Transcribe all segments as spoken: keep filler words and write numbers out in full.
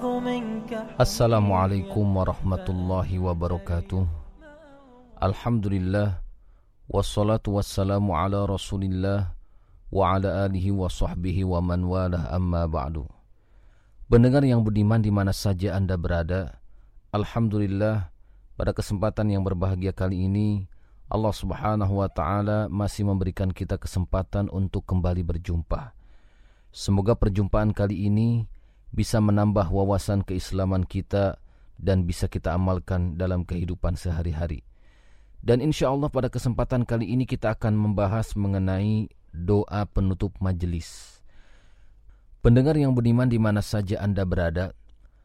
Assalamualaikum warahmatullahi wabarakatuh. Alhamdulillah, wassalatu wassalamu ala rasulillah wa ala alihi wa sahbihi wa man walah, amma ba'du. Pendengar yang budiman di mana saja Anda berada, Alhamdulillah, pada kesempatan yang berbahagia kali ini Allah subhanahu wa ta'ala masih memberikan kita kesempatan untuk kembali berjumpa. Semoga perjumpaan kali ini bisa menambah wawasan keislaman kita dan bisa kita amalkan dalam kehidupan sehari-hari. Dan insya Allah pada kesempatan kali ini kita akan membahas mengenai doa penutup majelis. Pendengar yang budiman di mana saja Anda berada,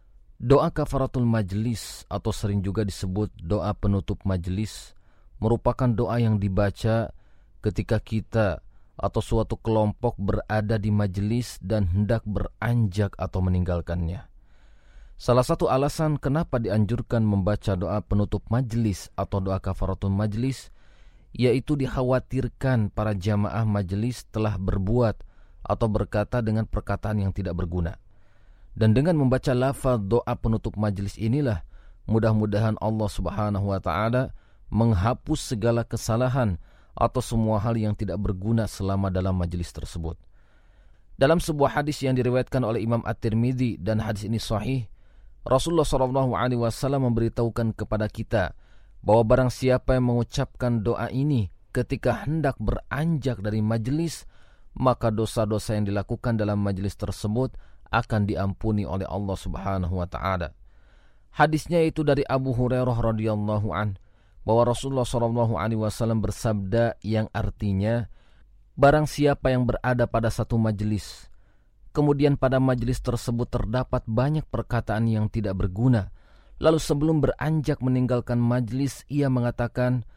doa kafaratul majelis atau sering juga disebut doa penutup majelis merupakan doa yang dibaca ketika kita atau suatu kelompok berada di majelis dan hendak beranjak atau meninggalkannya. Salah satu alasan kenapa dianjurkan membaca doa penutup majelis atau doa kafaratul majelis, yaitu dikhawatirkan para jamaah majelis telah berbuat atau berkata dengan perkataan yang tidak berguna. Dan dengan membaca lafaz doa penutup majelis inilah mudah-mudahan Allah subhanahu wa ta'ala menghapus segala kesalahan atau semua hal yang tidak berguna selama dalam majelis tersebut. Dalam sebuah hadis yang diriwayatkan oleh Imam At-Tirmidzi dan hadis ini sahih, Rasulullah shallallahu alaihi wasallam memberitahukan kepada kita bahwa barang siapa yang mengucapkan doa ini ketika hendak beranjak dari majelis, maka dosa-dosa yang dilakukan dalam majelis tersebut akan diampuni oleh Allah subhanahu wa ta'ala. Hadisnya itu dari Abu Hurairah radhiyallahu anhu, bahwa Rasulullah shallallahu alaihi wasallam bersabda yang artinya, barang siapa yang berada pada satu majelis, kemudian pada majelis tersebut terdapat banyak perkataan yang tidak berguna, lalu sebelum beranjak meninggalkan majelis ia mengatakan,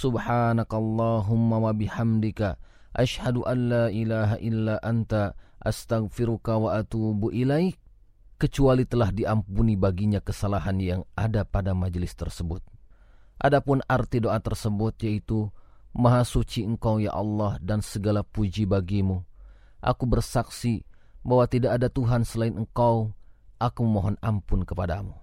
Subhanakallahumma wa bihamdika asyhadu an la ilaha illa anta astaghfiruka wa atubu ilaik, kecuali telah diampuni baginya kesalahan yang ada pada majelis tersebut. Adapun arti doa tersebut yaitu, Maha suci Engkau ya Allah dan segala puji bagimu. Aku bersaksi bahwa tidak ada Tuhan selain Engkau. Aku mohon ampun kepadamu.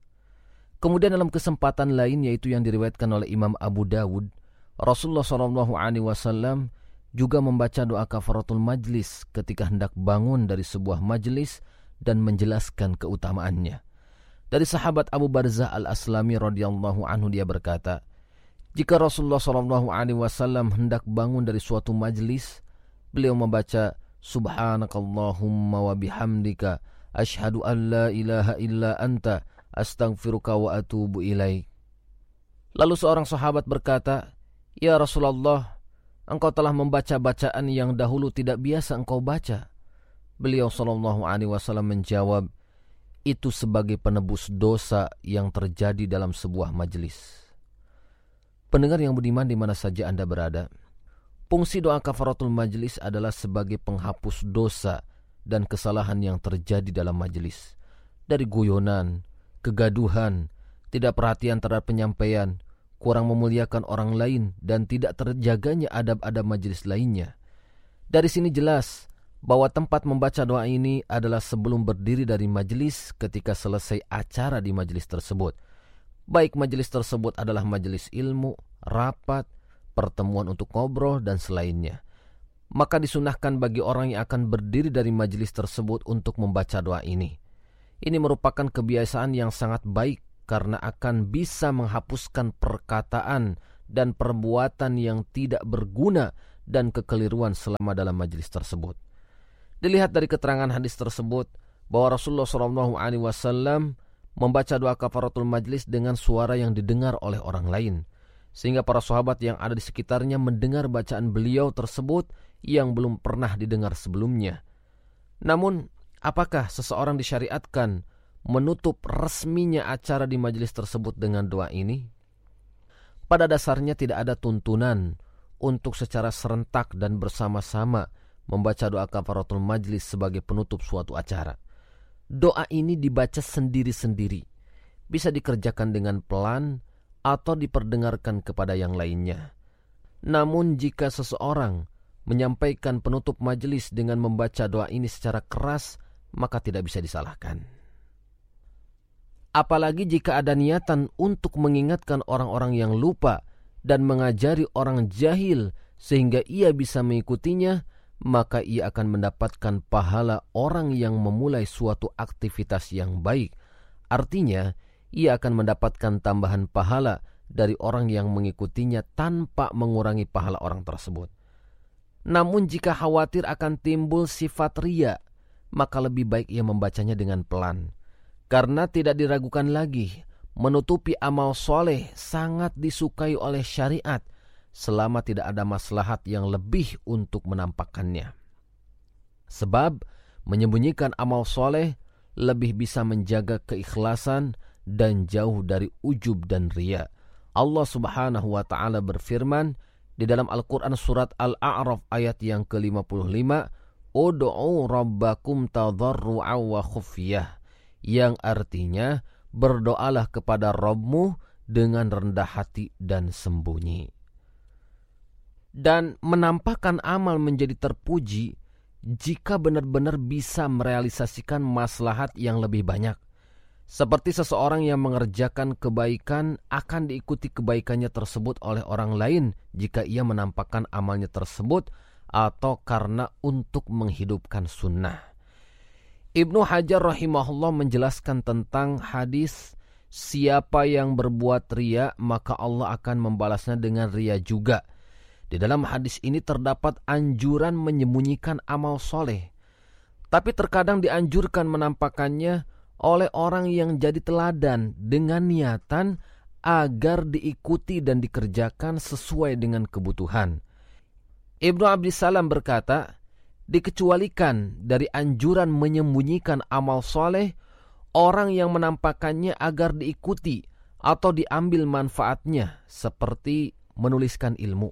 Kemudian dalam kesempatan lain yaitu yang diriwayatkan oleh Imam Abu Dawud, Rasulullah shallallahu alaihi wasallam juga membaca doa kafaratul majlis ketika hendak bangun dari sebuah majlis dan menjelaskan keutamaannya. Dari sahabat Abu Barzah al-Aslami radhiyallahu anhu dia berkata, jika Rasulullah shallallahu alaihi wasallam hendak bangun dari suatu majlis, beliau membaca Subhanakallahumma wa bihamdika asyhadu an la ilaha illa anta astaghfiruka wa atubu ilaik. Lalu seorang sahabat berkata, ya Rasulullah, engkau telah membaca bacaan yang dahulu tidak biasa engkau baca. Beliau shallallahu alaihi wasallam menjawab, itu sebagai penebus dosa yang terjadi dalam sebuah majelis. Pendengar yang budiman di mana saja Anda berada, fungsi doa kafaratul majelis adalah sebagai penghapus dosa dan kesalahan yang terjadi dalam majelis. Dari guyonan, kegaduhan, tidak perhatian terhadap penyampaian, kurang memuliakan orang lain, dan tidak terjaganya adab-adab majelis lainnya. Dari sini jelas bahwa tempat membaca doa ini adalah sebelum berdiri dari majelis ketika selesai acara di majelis tersebut. Baik majelis tersebut adalah majelis ilmu, rapat, pertemuan untuk ngobrol, dan selainnya. Maka disunahkan bagi orang yang akan berdiri dari majelis tersebut untuk membaca doa ini. Ini merupakan kebiasaan yang sangat baik karena akan bisa menghapuskan perkataan dan perbuatan yang tidak berguna dan kekeliruan selama dalam majelis tersebut. Dilihat dari keterangan hadis tersebut bahwa Rasulullah shallallahu alaihi wasallam membaca doa kafaratul majlis dengan suara yang didengar oleh orang lain, sehingga para sahabat yang ada di sekitarnya mendengar bacaan beliau tersebut yang belum pernah didengar sebelumnya. Namun, apakah seseorang disyariatkan menutup resminya acara di majelis tersebut dengan doa ini? Pada dasarnya tidak ada tuntunan untuk secara serentak dan bersama-sama membaca doa kafaratul majlis sebagai penutup suatu acara. Doa ini dibaca sendiri-sendiri, bisa dikerjakan dengan pelan atau diperdengarkan kepada yang lainnya. Namun jika seseorang menyampaikan penutup majelis dengan membaca doa ini secara keras, maka tidak bisa disalahkan. Apalagi jika ada niatan untuk mengingatkan orang-orang yang lupa dan mengajari orang jahil sehingga ia bisa mengikutinya, maka ia akan mendapatkan pahala orang yang memulai suatu aktivitas yang baik. Artinya, ia akan mendapatkan tambahan pahala dari orang yang mengikutinya tanpa mengurangi pahala orang tersebut. Namun jika khawatir akan timbul sifat riya, maka lebih baik ia membacanya dengan pelan. Karena tidak diragukan lagi, menutupi amal soleh sangat disukai oleh syariat selama tidak ada maslahat yang lebih untuk menampakkannya. Sebab menyembunyikan amal soleh lebih bisa menjaga keikhlasan dan jauh dari ujub dan riya. Allah Subhanahu wa taala berfirman di dalam Al-Qur'an surat Al-A'raf ayat yang ke lima puluh lima, "Ud'u rabbakum tadarru'an wa khufyah," yang artinya berdoalah kepada Rabbmu dengan rendah hati dan sembunyi. Dan menampakkan amal menjadi terpuji jika benar-benar bisa merealisasikan maslahat yang lebih banyak. Seperti seseorang yang mengerjakan kebaikan akan diikuti kebaikannya tersebut oleh orang lain jika ia menampakkan amalnya tersebut atau karena untuk menghidupkan sunnah. Ibnu Hajar rahimahullah menjelaskan tentang hadis, siapa yang berbuat riya maka Allah akan membalasnya dengan riya juga. Di dalam hadis ini terdapat anjuran menyembunyikan amal soleh. Tapi terkadang dianjurkan menampakkannya oleh orang yang jadi teladan dengan niatan agar diikuti dan dikerjakan sesuai dengan kebutuhan. Ibnu Abdissalam berkata, dikecualikan dari anjuran menyembunyikan amal soleh orang yang menampakkannya agar diikuti atau diambil manfaatnya seperti menuliskan ilmu.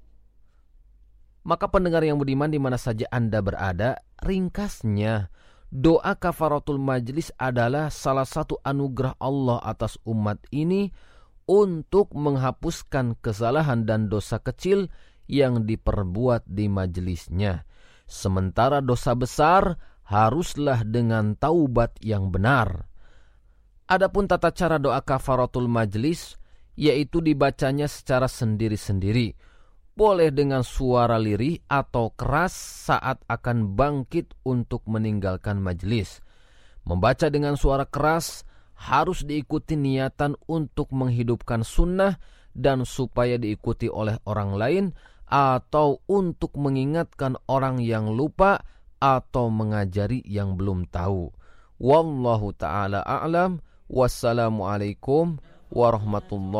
Maka pendengar yang budiman di mana saja Anda berada, ringkasnya doa kafaratul majlis adalah salah satu anugerah Allah atas umat ini untuk menghapuskan kesalahan dan dosa kecil yang diperbuat di majelisnya. Sementara dosa besar haruslah dengan taubat yang benar. Adapun tata cara doa kafaratul majlis, yaitu dibacanya secara sendiri-sendiri. Boleh dengan suara lirih atau keras saat akan bangkit untuk meninggalkan majelis. Membaca dengan suara keras harus diikuti niatan untuk menghidupkan sunnah dan supaya diikuti oleh orang lain atau untuk mengingatkan orang yang lupa atau mengajari yang belum tahu. Wallahu ta'ala a'lam. Wassalamualaikum warahmatullahi